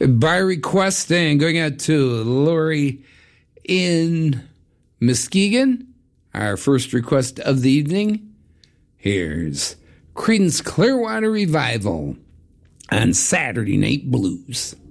By request and going out to Lori in Muskegon, our first request of the evening. Here's Creedence Clearwater Revival on Saturday Night Blues.